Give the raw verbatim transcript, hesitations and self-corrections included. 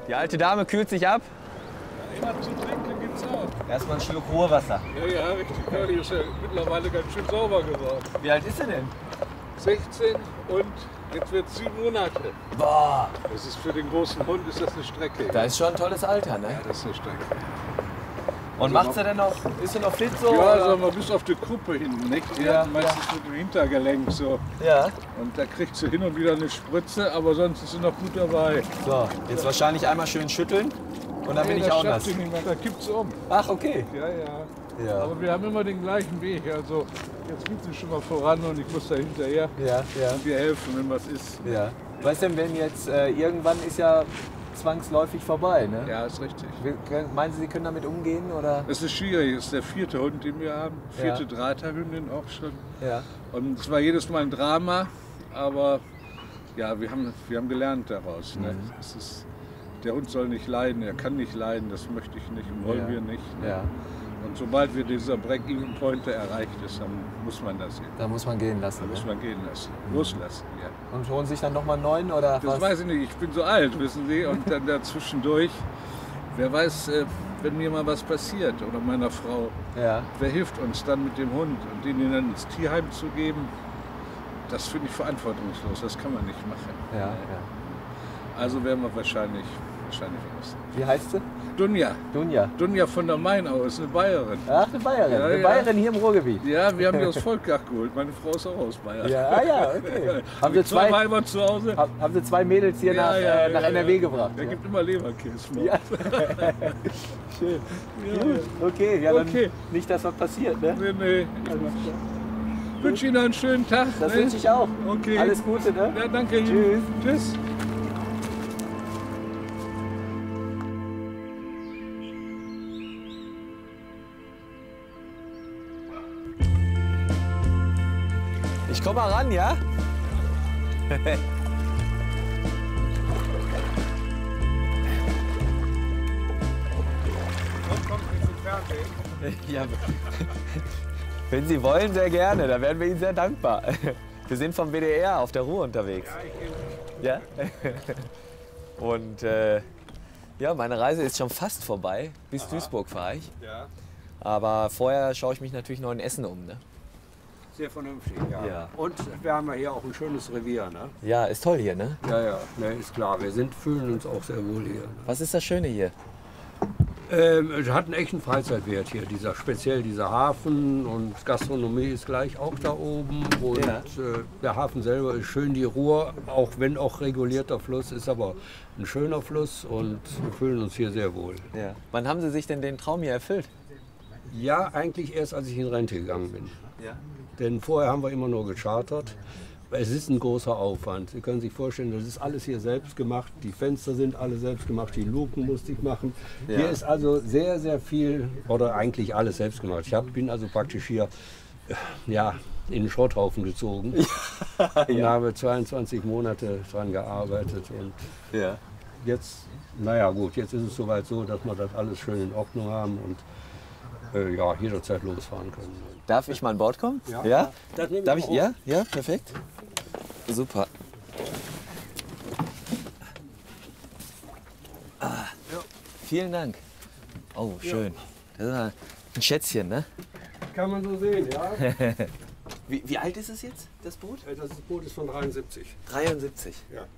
Die alte Dame kühlt sich ab. Ja, immer zu trinken gibt's auch. Erstmal einen Schluck Ruhrwasser. Ja, ja, richtig. Ja, die ist ja mittlerweile ganz schön sauber geworden. Wie alt ist sie denn? sechzehn und jetzt wird sieben Monate. Boah, Das ist für den großen Hund ist das eine Strecke. da ist schon ein tolles Alter, ne? Ja, das ist eine Strecke. Und macht sie denn noch, ist sie noch fit so? Ja, oder? sagen wir bis auf die Kuppe hinten, nicht? Die Ja, hat meistens mit dem Hintergelenk so. Ja. Und da kriegt sie hin und wieder eine Spritze, aber sonst ist sie noch gut dabei. So, jetzt wahrscheinlich einmal schön schütteln und dann bin Nee, ich das auch schafft nass. sie nicht mehr, da kippt sie um. Ach, okay. Ja, ja. Ja. Aber wir haben immer den gleichen Weg. Also jetzt geht sie schon mal voran und ich muss da hinterher Ja, ja, und ihr helfen, wenn was ist. ja. Weißt du, wenn jetzt äh, irgendwann ist ja zwangsläufig vorbei, ne? Ja, ist richtig. Wir- können- Meinen Sie, Sie können damit umgehen oder? Es ist schwierig, es ist der vierte Hund, den wir haben. Vierte Ja. Drahthaarhündin auch schon. Ja. Und es war jedes Mal ein Drama, aber ja, wir haben, wir haben gelernt daraus. Ne? Mhm. Es ist, der Hund soll nicht leiden, er kann nicht leiden, das möchte ich nicht und wollen Ja. wir nicht. Ne? Ja. Und sobald wir dieser Break-Even-Point erreicht ist, dann muss man das eben. Da muss man gehen lassen. Dann muss Ne? man gehen lassen, loslassen. Ja. Und holen sich dann nochmal einen neuen oder Das was? weiß ich nicht, ich bin so alt, wissen Sie, und dann dazwischendurch, wer weiß, äh, wenn mir mal was passiert oder meiner Frau, Ja. wer hilft uns dann mit dem Hund und den dann ins Tierheim zu geben, das finde ich verantwortungslos, das kann man nicht machen. Ja, ja. Also werden wir wahrscheinlich, wahrscheinlich was. Wie heißt sie? Dunja, Dunja. Dunja von der Mainau ist eine Bayerin. Ach, eine Bayerin. Ja, eine ja. Bayerin hier im Ruhrgebiet. Ja, wir haben die aus Volkach geholt, meine Frau ist auch aus Bayern. Ja, ah, ja, okay. Haben Haben Sie wir zwei zwei, Weiber zu Hause? hab- haben Sie zwei Mädels hier nach, äh, nach N R W gebracht? Der ja? gibt immer Leberkäse. morgens. Ja. Schön. Ja. Gut. Okay, ja, dann Okay. nicht, dass was passiert, ne? Nee, nee. Ich wünsche Ihnen einen schönen Tag. Das ne? wünsche ich auch. Okay. Alles Gute, ne? Ja, danke Tschüss. Ihnen. Tschüss. Ich komm mal ran, ja? Ja, wenn Sie wollen, sehr gerne. Da wären wir Ihnen sehr dankbar. Wir sind vom W D R auf der Ruhr unterwegs. Ja? Und äh, ja, meine Reise ist schon fast vorbei. Bis Aha. Duisburg fahre ich. Ja, Aber vorher schaue ich mich natürlich noch in Essen um. Ne? sehr vernünftig, ja. Ja. Und wir haben ja hier auch ein schönes Revier, ne? Ja, ist toll hier, ne? Ja, ja, ne, ist klar. Wir sind, fühlen uns auch sehr wohl hier. Ne? Was ist das Schöne hier? Ähm, es hat einen echten Freizeitwert hier, dieser, speziell dieser Hafen, und Gastronomie ist gleich auch da oben, und Ja. äh, der Hafen selber ist schön, die Ruhr, auch wenn auch regulierter Fluss, ist aber ein schöner Fluss, und wir fühlen uns hier sehr wohl. Ja. Wann haben Sie sich denn den Traum hier erfüllt? Ja, eigentlich erst, als ich in Rente gegangen bin. Ja. Denn vorher haben wir immer nur gechartert. Es ist ein großer Aufwand. Sie können sich vorstellen, das ist alles hier selbst gemacht. Die Fenster sind alle selbst gemacht, die Luken musste ich machen. Ja. Hier ist also sehr, sehr viel, oder eigentlich alles selbst gemacht. Ich hab, bin also praktisch hier äh, ja, in den Schrotthaufen gezogen und habe zweiundzwanzig Monate dran gearbeitet. Und Ja. jetzt, naja gut, jetzt ist es soweit so, dass wir das alles schön in Ordnung haben und äh, ja, jederzeit losfahren können. Darf ich mal an Bord kommen? Ja. Ja? Das nehme ich Darf ich? auch. Ja? Ja, perfekt. Super. Ah, vielen Dank. Oh, schön. Das ist ein Schätzchen, ne? Kann man so sehen, ja. Wie, wie alt ist es jetzt, das Boot? Das Boot ist von dreiundsiebzig. dreiundsiebzig. Ja.